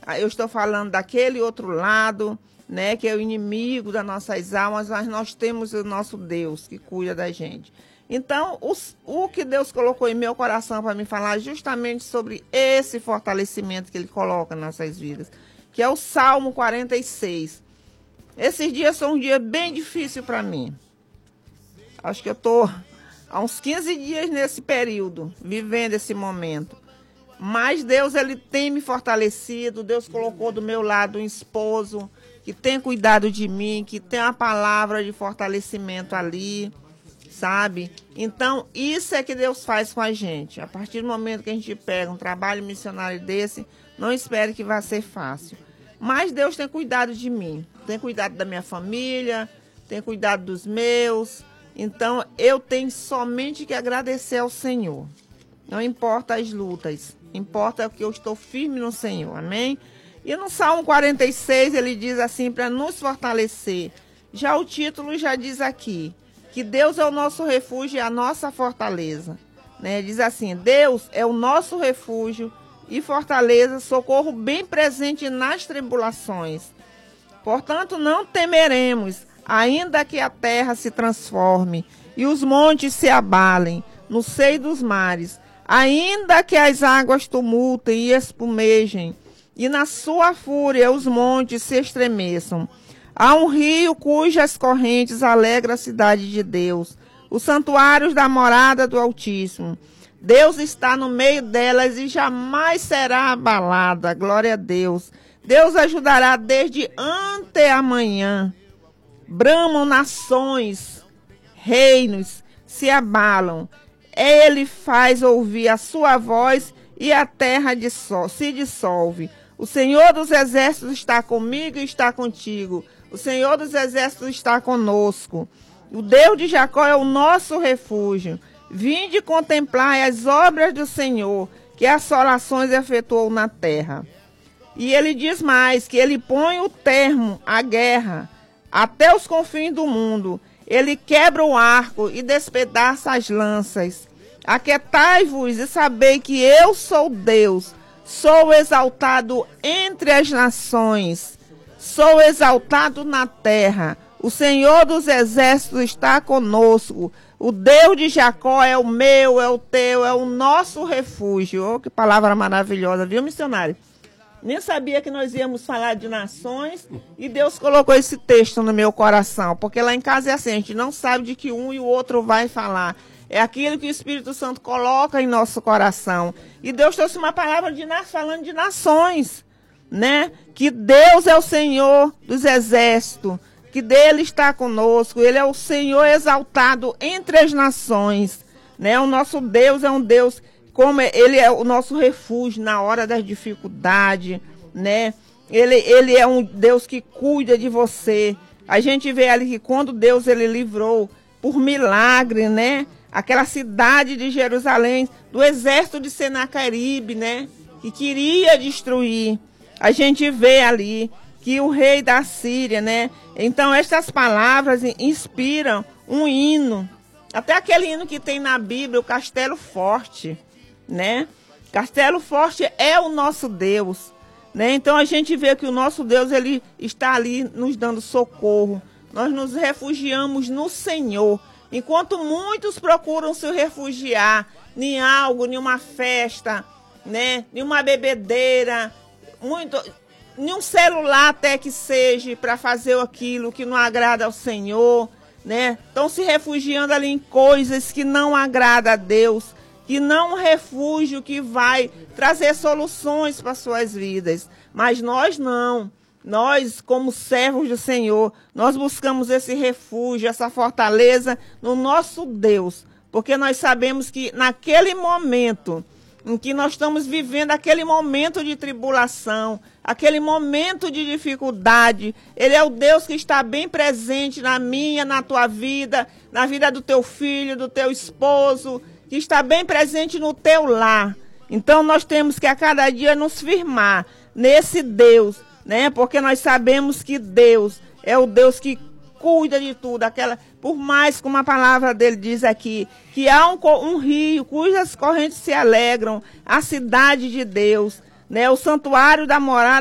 Eu estou falando daquele outro lado, né, que é o inimigo das nossas almas, mas nós temos o nosso Deus que cuida da gente. Então, o que Deus colocou em meu coração para me falar justamente sobre esse fortalecimento que Ele coloca nas nossas vidas, que é o Salmo 46. Esses dias são um dia bem difícil para mim. Acho que eu estou há uns 15 dias nesse período, vivendo esse momento. Mas Deus, Ele tem me fortalecido. Deus colocou do meu lado um esposo que tem cuidado de mim, que tem uma palavra de fortalecimento ali, sabe? Então, isso é que Deus faz com a gente. A partir do momento que a gente pega um trabalho missionário desse, não espere que vai ser fácil. Mas Deus tem cuidado de mim, tem cuidado da minha família, tem cuidado dos meus. Então, eu tenho somente que agradecer ao Senhor. Não importa as lutas, importa que eu estou firme no Senhor, amém? E no Salmo 46, ele diz assim, para nos fortalecer. Já o título já diz aqui, que Deus é o nosso refúgio e a nossa fortaleza. Né? Diz assim, Deus é o nosso refúgio e fortaleza, socorro bem presente nas tribulações. Portanto, não temeremos, ainda que a terra se transforme e os montes se abalem no seio dos mares, ainda que as águas tumultem e espumejem, e na sua fúria os montes se estremeçam. Há um rio cujas correntes alegram a cidade de Deus, os santuários da morada do Altíssimo. Deus está no meio delas e jamais será abalada. Glória a Deus. Deus ajudará desde ante amanhã. Bramam nações, reinos se abalam. Ele faz ouvir a sua voz e a terra se dissolve. O Senhor dos Exércitos está comigo e está contigo. O Senhor dos Exércitos está conosco. O Deus de Jacó é o nosso refúgio. Vinde contemplar as obras do Senhor, que assolações efetuou na terra. E ele diz mais, que ele põe o termo à guerra até os confins do mundo. Ele quebra o arco e despedaça as lanças. Aquietai-vos e sabei que eu sou Deus. Sou exaltado entre as nações. Sou exaltado na terra. O Senhor dos Exércitos está conosco. O Deus de Jacó é o meu, é o teu, é o nosso refúgio. Oh, que palavra maravilhosa, viu, missionário? Nem sabia que nós íamos falar de nações e Deus colocou esse texto no meu coração, porque lá em casa é assim, a gente não sabe de que um e o outro vai falar. É aquilo que o Espírito Santo coloca em nosso coração. E Deus trouxe uma palavra falando de nações, né? Que Deus é o Senhor dos exércitos, que dele está conosco, ele é o Senhor exaltado entre as nações, né? O nosso Deus é um Deus, como ele é o nosso refúgio na hora das dificuldades, né? Ele é um Deus que cuida de você. A gente vê ali que quando Deus ele livrou por milagre, né? Aquela cidade de Jerusalém, do exército de Senaqueribe, né? Que queria destruir. A gente vê ali que o rei da Síria, né? Então estas palavras inspiram um hino. Até aquele hino que tem na Bíblia, o Castelo Forte, né? Castelo Forte é o nosso Deus, né? Então a gente vê que o nosso Deus, ele está ali nos dando socorro. Nós nos refugiamos no Senhor. Enquanto muitos procuram se refugiar em algo, em uma festa, né? Em uma bebedeira, em um celular até que seja, para fazer aquilo que não agrada ao Senhor, né? Estão se refugiando ali em coisas que não agradam a Deus, que não é um refúgio que vai trazer soluções para suas vidas. Mas nós não. Nós, como servos do Senhor, nós buscamos esse refúgio, essa fortaleza no nosso Deus. Porque nós sabemos que naquele momento em que nós estamos vivendo, aquele momento de tribulação, aquele momento de dificuldade, Ele é o Deus que está bem presente na minha, na tua vida, na vida do teu filho, do teu esposo, que está bem presente no teu lar. Então nós temos que a cada dia nos firmar nesse Deus, né? Porque nós sabemos que Deus é o Deus que cuida de tudo. Por mais que uma palavra dele diz aqui, que há um rio cujas correntes se alegram, a cidade de Deus, né? O santuário da morada